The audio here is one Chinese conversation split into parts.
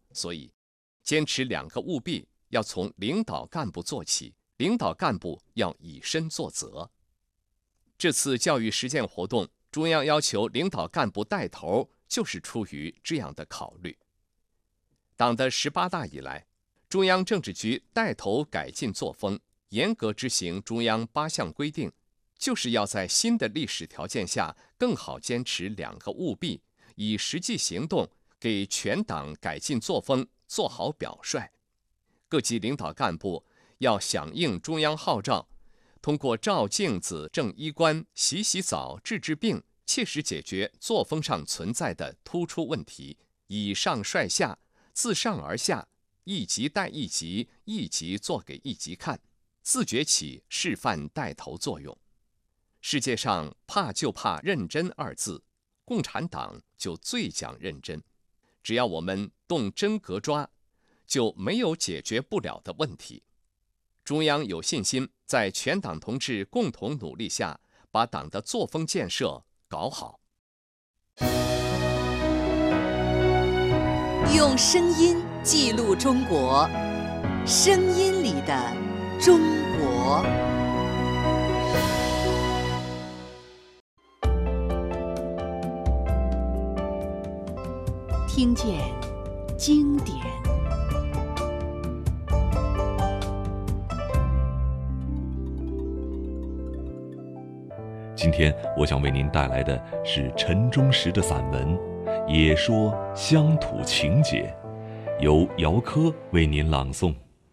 所以，坚持2个务必要从领导干部做起，领导干部要以身作则。这次教育实践活动，中央要求领导干部带头，就是出于这样的考虑。党的18大以来，中央政治局带头改进作风，严格执行中央8项规定，就是要在新的历史条件下更好坚持2个务必，以实际行动给全党改进作风做好表率。各级领导干部要响应中央号召，通过照镜子、正衣冠、洗澡、治病，切实解决作风上存在的突出问题，以上率下，自上而下，一级带一级，一级做给一级看，自觉起示范带头作用。世界上怕就怕认真2字，共产党就最讲认真。只要我们动真格抓，就没有解决不了的问题。中央有信心在全党同志共同努力下，把党的作风建设搞好。 用声音记录中国，声音里的中国。听见经典。 今天我想为您带来的是陈忠实的散文《也说乡土情结》，由姚科为您朗诵。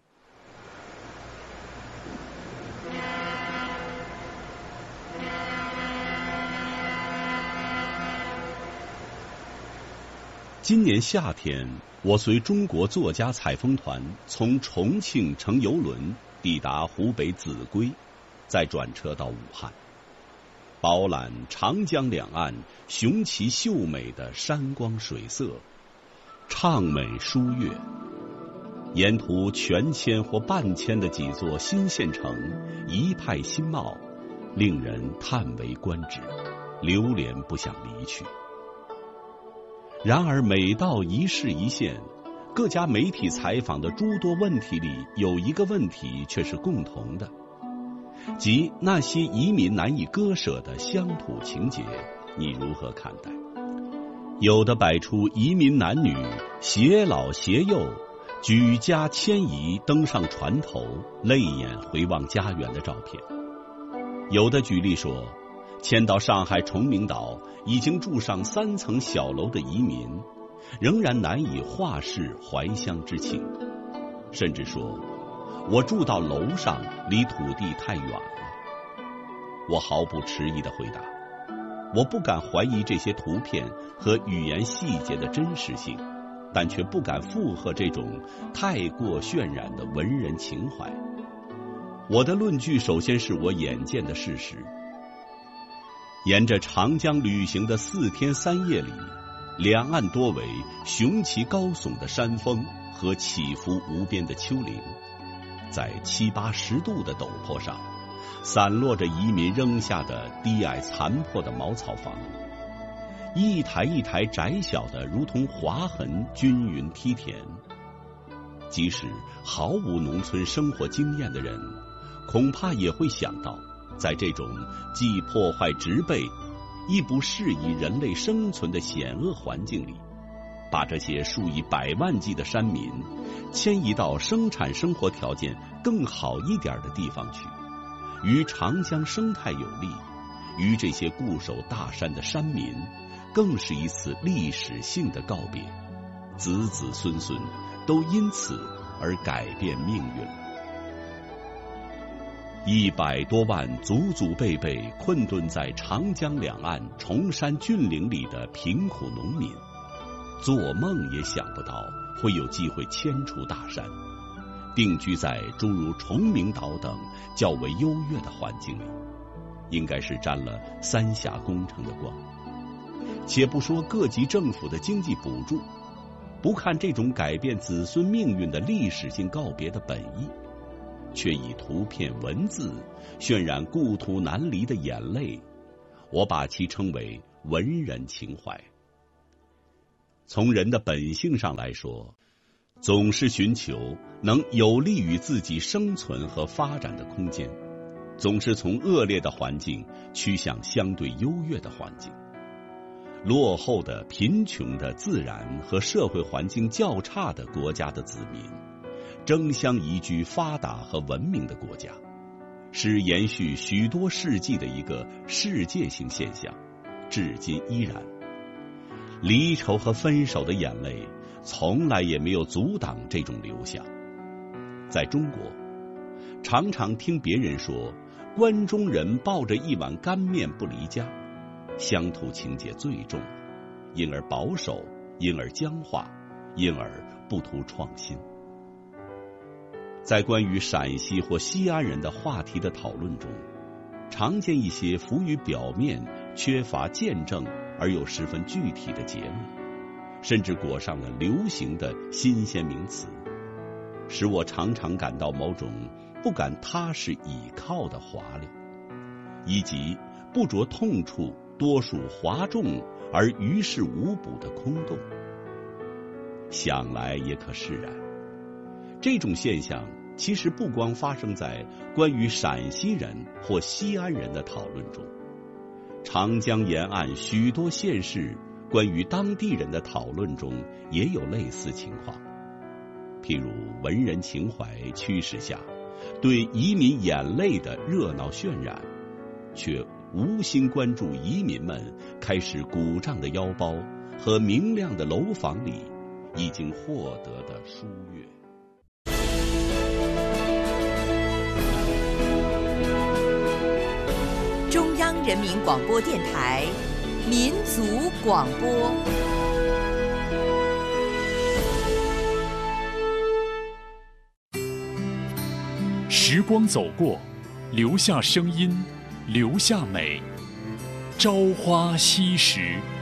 今年夏天，我随中国作家采风团从重庆乘邮轮抵达湖北秭归，再转车到武汉，饱览长江两岸雄奇秀美的山光水色，畅美舒悦。沿途全迁或半迁的几座新县城，一派新貌，令人叹为观止，流连不想离去。然而每到一市一县，各家媒体采访的诸多问题里，有一个问题却是共同的，即那些移民难以割舍的乡土情结，你如何看待？有的摆出移民男女携老携幼举家迁移登上船头，泪眼回望家园的照片；有的举例说，迁到上海崇明岛已经住上3层小楼的移民，仍然难以化释怀乡之情，甚至说我住到楼上离土地太远了。我毫不迟疑地回答，我不敢怀疑这些图片和语言细节的真实性，但却不敢附和这种太过渲染的文人情怀。我的论据首先是我眼见的事实。沿着长江旅行的4天3夜里，两岸多为雄奇高耸的山峰和起伏无边的丘陵，在7、8、10度的陡坡上，散落着移民扔下的低矮残破的茅草房，一台一台窄小的如同划痕均匀梯田。即使毫无农村生活经验的人，恐怕也会想到，在这种既破坏植被亦不适宜人类生存的险恶环境里，把这些数以百万计的山民迁移到生产生活条件更好一点的地方去，与长江生态有利，与这些固守大山的山民更是一次历史性的告别，子子孙孙都因此而改变命运了。100多万祖祖辈辈困顿在长江两岸崇山峻岭里的贫苦农民，做梦也想不到会有机会迁出大山，定居在诸如崇明岛等较为优越的环境里，应该是沾了三峡工程的光。且不说各级政府的经济补助，不看这种改变子孙命运的历史性告别的本意，却以图片文字渲染故土难离的眼泪，我把其称为文人情怀。从人的本性上来说， 总是寻求能有利于自己生存和发展的空间，总是从恶劣的环境趋向相对优越的环境。落后的、贫穷的、自然和社会环境较差的国家的子民，争相移居发达和文明的国家，是延续许多世纪的一个世界性现象，至今依然。离愁和分手的眼泪从来也没有阻挡这种流向。在中国，常常听别人说关中人抱着一碗干面不离家，乡土情结最重，因而保守，因而僵化，因而不图创新。在关于陕西或西安人的话题的讨论中，常见一些浮于表面、缺乏见证而又十分具体的结论，甚至裹上了流行的新鲜名词，使我常常感到某种不敢踏实倚靠的滑溜，以及不着痛处、多数哗众而于事无补的空洞。想来也可释然，这种现象其实不光发生在关于陕西人或西安人的讨论中，长江沿岸许多县市关于当地人的讨论中也有类似情况。譬如文人情怀驱使下对移民眼泪的热闹渲染，却无心关注移民们开始鼓胀的腰包和明亮的楼房里已经获得的书阅。 中央人民广播电台民族广播。 时光走过，留下声音，留下美。朝花夕拾。